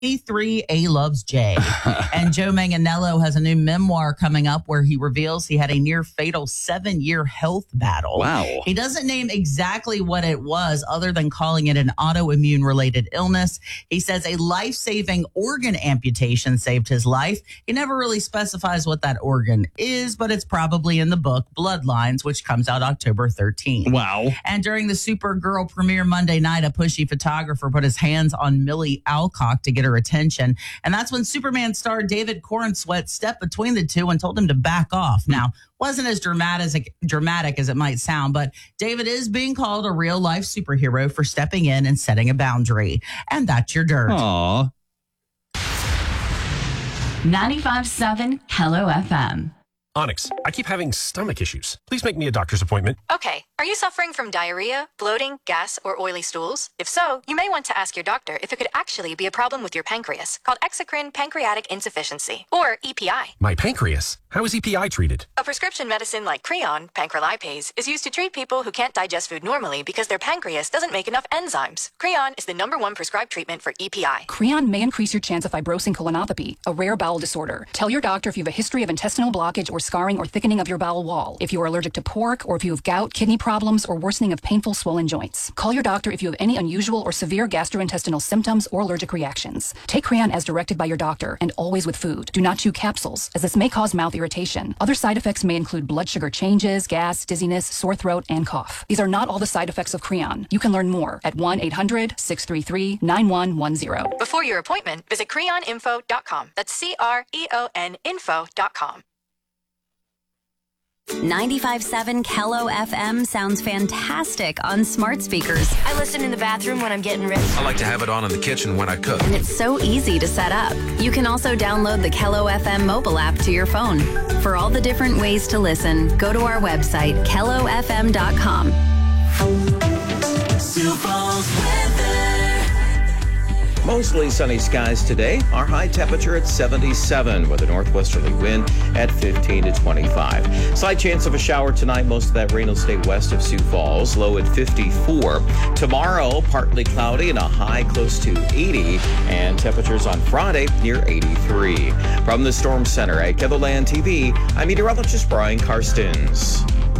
A loves J. And Joe Manganiello has a new memoir coming up where he reveals he had a near fatal 7-year health battle. Wow. He doesn't name exactly what it was other than calling it an autoimmune related illness. He says a life-saving organ amputation saved his life. He never really specifies what that organ is, but it's probably in the book Bloodlines, which comes out October 13th. Wow. And during the Supergirl premiere Monday night, a pushy photographer put his hands on Millie Alcock to get her attention. And that's when Superman star David Corenswet stepped between the two and told him to back off. Now, wasn't as dramatic as it might sound, but David is being called a real-life superhero for stepping in and setting a boundary. And that's your dirt. Aw. 95.7 Hello FM. Onyx, I keep having stomach issues. Please make me a doctor's appointment. Okay, are you suffering from diarrhea, bloating, gas, or oily stools? If so, you may want to ask your doctor if it could actually be a problem with your pancreas, called exocrine pancreatic insufficiency, or EPI. My pancreas? How is EPI treated? A prescription medicine like Creon, pancrelipase, is used to treat people who can't digest food normally because their pancreas doesn't make enough enzymes. Creon is the #1 prescribed treatment for EPI. Creon may increase your chance of fibrosing colonopathy, a rare bowel disorder. Tell your doctor if you have a history of intestinal blockage or scarring or thickening of your bowel wall, if you are allergic to pork, or if you have gout, kidney problems, or worsening of painful swollen joints. Call your doctor if you have any unusual or severe gastrointestinal symptoms or allergic reactions. Take Creon as directed by your doctor, and always with food. Do not chew capsules, as this may cause mouth irritation. Other side effects may include blood sugar changes, gas, dizziness, sore throat, and cough. These are not all the side effects of Creon. You can learn more at 1-800-633-9110. Before your appointment, visit creoninfo.com. That's CREON info.com. 95.7 Kello FM sounds fantastic on smart speakers. I listen in the bathroom when I'm getting ready. I like to have it on in the kitchen when I cook. And it's so easy to set up. You can also download the Kello FM mobile app to your phone. For all the different ways to listen, go to our website, kellofm.com. Sioux Falls weather. Mostly sunny skies today. Our high temperature at 77 with a northwesterly wind at 15 to 25. Slight chance of a shower tonight. Most of that rain will stay west of Sioux Falls. Low at 54. Tomorrow, partly cloudy and a high close to 80. And temperatures on Friday near 83. From the Storm Center at KELOLAND TV, I'm meteorologist Brian Karstens.